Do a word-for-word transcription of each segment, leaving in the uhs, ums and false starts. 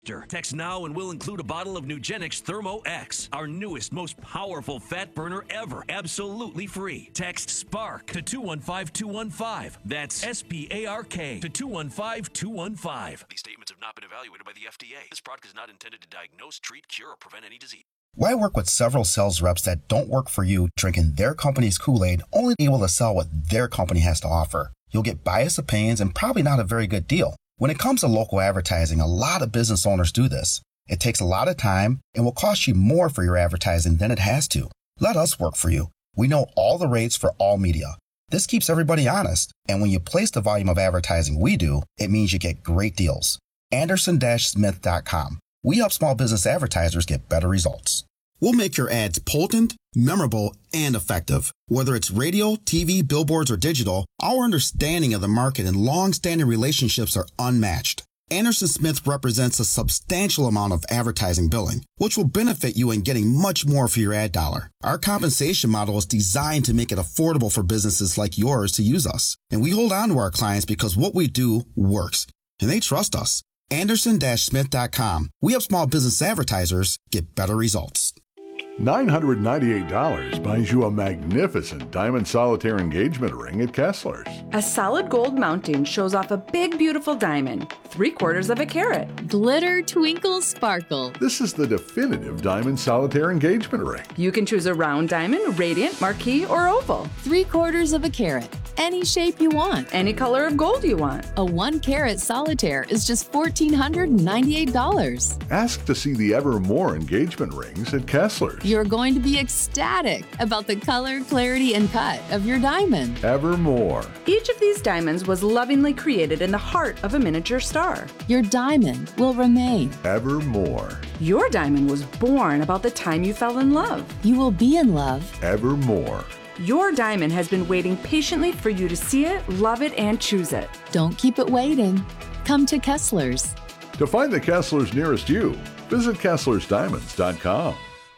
Text now and we'll include a bottle of Nugenix Thermo X, our newest, most powerful fat burner ever, absolutely free. Text SPARK to two one five two one five. That's S P A R K to two one five two one five. These statements have not been evaluated by the F D A. This product is not intended to diagnose, treat, cure, or prevent any disease. Why work with several sales reps that don't work for you, drinking their company's Kool-Aid, only able to sell what their company has to offer? You'll get biased opinions and probably not a very good deal. When it comes to local advertising, a lot of business owners do this. It takes a lot of time and will cost you more for your advertising than it has to. Let us work for you. We know all the rates for all media. This keeps everybody honest. And when you place the volume of advertising we do, it means you get great deals. Anderson Smith dot com. We help small business advertisers get better results. We'll make your ads potent, memorable, and effective. Whether it's radio, T V, billboards, or digital, our understanding of the market and long-standing relationships are unmatched. Anderson Smith represents a substantial amount of advertising billing, which will benefit you in getting much more for your ad dollar. Our compensation model is designed to make it affordable for businesses like yours to use us. And we hold on to our clients because what we do works, and they trust us. Anderson Smith dot com. We help small business advertisers get better results. nine hundred ninety-eight dollars buys you a magnificent diamond solitaire engagement ring at Kessler's. A solid gold mounting shows off a big, beautiful diamond, three quarters of a carat. Glitter, twinkle, sparkle. This is the definitive diamond solitaire engagement ring. You can choose a round diamond, radiant, marquise, or oval. Three quarters of a carat. Any shape you want. Any color of gold you want. A one carat solitaire is just one thousand four hundred ninety-eight dollars. Ask to see the Evermore engagement rings at Kessler's. You're going to be ecstatic about the color, clarity, and cut of your diamond. Evermore. Each of these diamonds was lovingly created in the heart of a miniature star. Your diamond will remain. Evermore. Your diamond was born about the time you fell in love. You will be in love. Evermore. Your diamond has been waiting patiently for you to see it, love it, and choose it. Don't keep it waiting. Come to Kessler's. To find the Kessler's nearest you, visit Kesslers Diamonds dot com.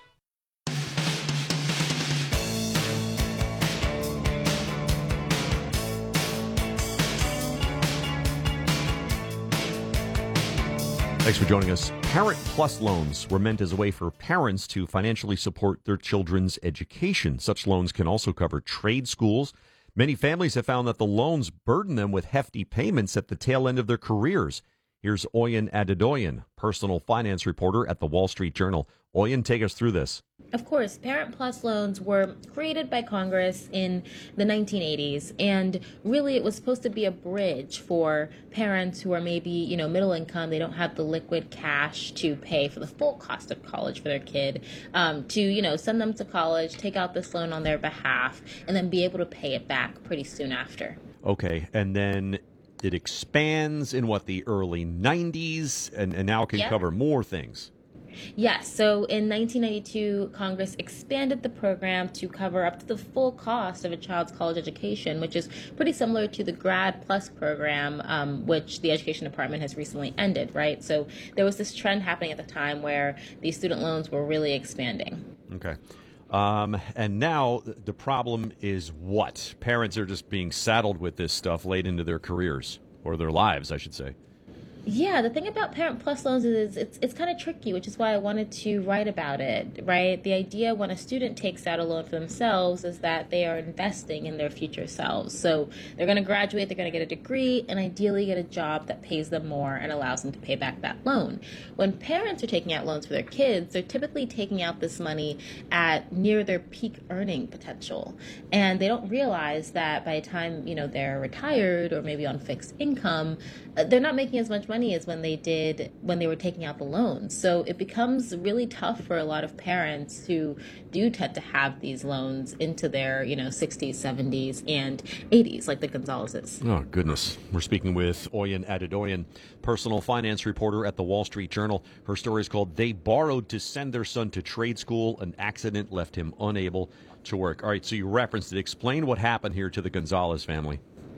Thanks for joining us. Parent Plus loans were meant as a way for parents to financially support their children's education. Such loans can also cover trade schools. Many families have found that the loans burden them with hefty payments at the tail end of their careers. Here's Oyen Adedoyan, personal finance reporter at the Wall Street Journal. Oyen, take us through this. Of course, Parent Plus loans were created by Congress in the nineteen eighties, and really it was supposed to be a bridge for parents who are maybe, you know, middle income. They don't have the liquid cash to pay for the full cost of college for their kid, um, to, you know, send them to college, take out this loan on their behalf, and then be able to pay it back pretty soon after. Okay, and then it expands in, what, the early nineties, and, and now can Yeah. cover more things. Yes, so in nineteen ninety-two, Congress expanded the program to cover up to the full cost of a child's college education, which is pretty similar to the Grad Plus program, um, which the Education Department has recently ended, right? So there was this trend happening at the time where these student loans were really expanding. Okay. Um, and now the problem is what? Parents are just being saddled with this stuff late into their careers, or their lives, I should say. Yeah, the thing about Parent Plus loans is it's it's kind of tricky, which is why I wanted to write about it, right? The idea when a student takes out a loan for themselves is that they are investing in their future selves. So they're going to graduate, they're going to get a degree, and ideally get a job that pays them more and allows them to pay back that loan. When parents are taking out loans for their kids, they're typically taking out this money at near their peak earning potential. And they don't realize that by the time, you know, they're retired or maybe on fixed income, they're not making as much money as when they did when they were taking out the loans. So it becomes really tough for a lot of parents who do tend to have these loans into their, you know, sixties, seventies, and eighties, like the Gonzaleses. Oh, goodness. We're speaking with Oyen Adedoyan, personal finance reporter at the Wall Street Journal. Her story is called "They Borrowed to Send Their Son to Trade School. An Accident Left Him Unable to Work." All right, so you referenced it. Explain what happened here to the Gonzalez family.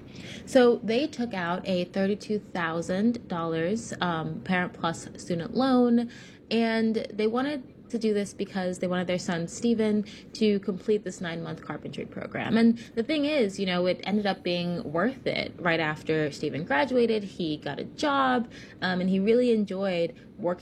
So they took out a thirty-two thousand dollars um, Parent Plus student loan, and they wanted to do this because they wanted their son, Stephen, to complete this nine-month carpentry program. And the thing is, you know, it ended up being worth it. Right after Stephen graduated, he got a job, um, and he really enjoyed working